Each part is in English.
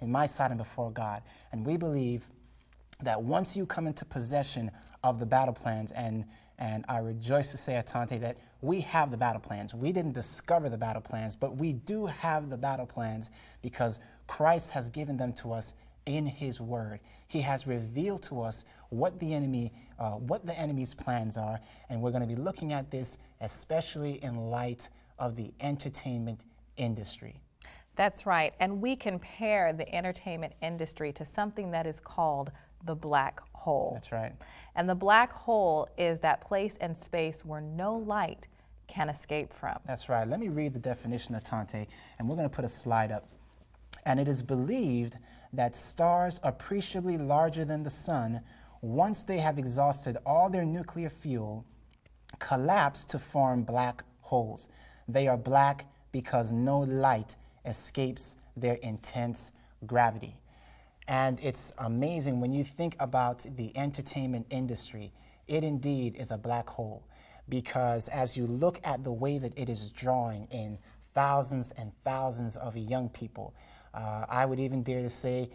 in my sight and before God. And we believe that once you come into possession of the battle plans, and I rejoice to say, Atante, that we have the battle plans. We didn't discover the battle plans, but we do have the battle plans because Christ has given them to us in his word. He has revealed to us what the enemy's plans are, and we're going to be looking at this especially in light of the entertainment industry. That's right, and we compare the entertainment industry to something that is called the black hole. That's right. And the black hole is that place and space where no light can escape from. That's right. Let me read the definition, Atante, and we're going to put a slide up. And it is believed that stars appreciably larger than the sun, once they have exhausted all their nuclear fuel, collapse to form black holes. They are black because no light escapes their intense gravity. And it's amazing when you think about the entertainment industry. It indeed is a black hole, because as you look at the way that it is drawing in thousands and thousands of young people, I would even dare to say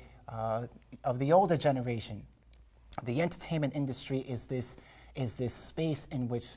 of the older generation, the entertainment industry is this space in which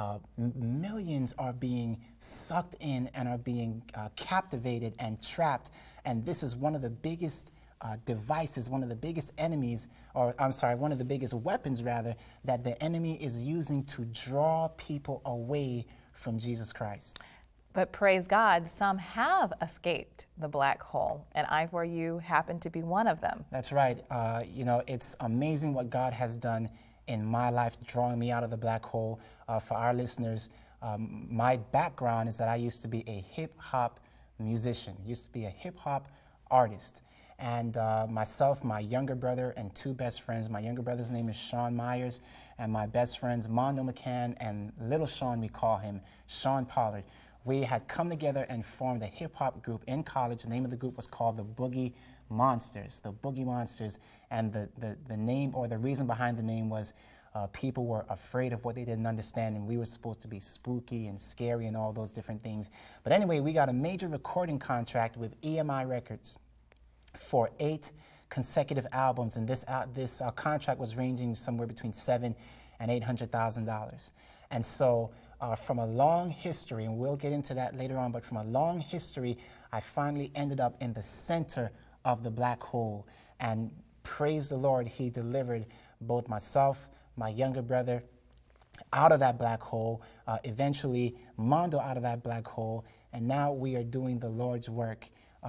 millions are being sucked in and are being captivated and trapped. And this is one of the biggest devices, one of the biggest enemies, or I'm sorry, one of the biggest weapons rather, that the enemy is using to draw people away from Jesus Christ. But praise God, some have escaped the black hole, and I4U happen to be one of them. That's right. You know, it's amazing what God has done in my life, drawing me out of the black hole. For our listeners, my background is that I used to be a hip-hop musician, used to be a hip-hop artist. And myself, my younger brother, and two best friends. My younger brother's name is Sean Myers, and my best friends, Mondo McCann and Little Sean, we call him, Sean Pollard. We had come together and formed a hip-hop group in college. The name of the group was called the Boogie Monsters, the Boogie Monsters. And the name, or the reason behind the name, was people were afraid of what they didn't understand, and we were supposed to be spooky and scary and all those different things. But anyway, we got a major recording contract with EMI Records for 8 consecutive albums, and this contract was ranging somewhere between $700,000 and $800,000. And so from a long history, and we'll get into that later on, but from a long history, I finally ended up in the center of the black hole. And praise the Lord, he delivered both myself, my younger brother, out of that black hole, eventually Mondo out of that black hole, and now we are doing the Lord's work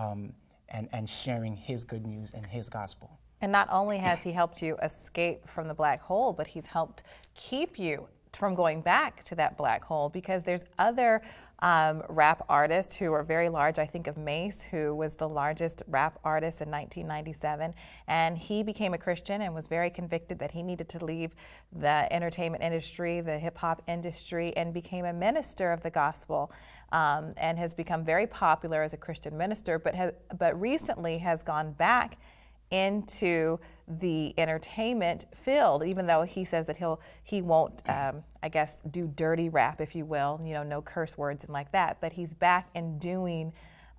and sharing his good news and his gospel. And not only has he helped you escape from the black hole, but he's helped keep you from going back to that black hole, because there's other rap artists who are very large. I think of Mace, who was the largest rap artist in 1997, and he became a Christian and was very convicted that he needed to leave the entertainment industry, the hip-hop industry, and became a minister of the gospel, and has become very popular as a Christian minister, but recently has gone back into the entertainment field, even though he says that he won't, I guess, do dirty rap, if you will, you know, no curse words and like that, but he's back and doing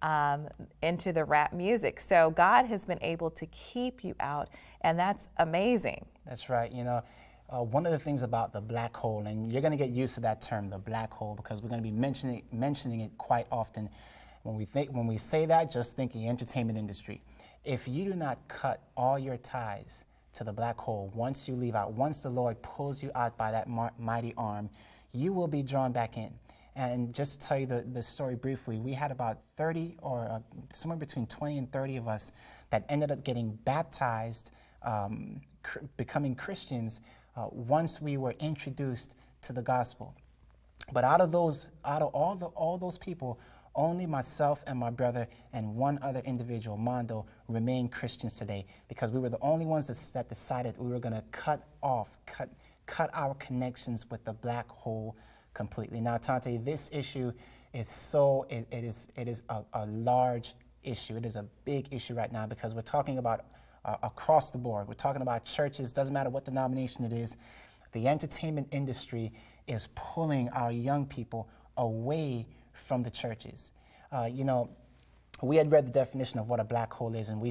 into the rap music. So God has been able to keep you out, and that's amazing. That's right. You know, one of the things about the black hole, and you're going to get used to that term, the black hole, because we're going to be mentioning it quite often. When we say that, just think the entertainment industry. If you do not cut all your ties to the black hole, once you leave out, once the Lord pulls you out by that mighty arm, you will be drawn back in. And just to tell you the story briefly, we had about 30 or somewhere between 20 and 30 of us that ended up getting baptized, becoming Christians once we were introduced to the gospel. But out of all those people, only myself and my brother and one other individual, Mondo, remain Christians today, because we were the only ones that decided we were going to cut our connections with the black hole completely. Now, Tante, this issue is it is a large issue. It is a big issue right now, because we're talking about across the board. We're talking about churches, doesn't matter what denomination it is. The entertainment industry is pulling our young people away from the churches. You know, we had read the definition of what a black hole is, and we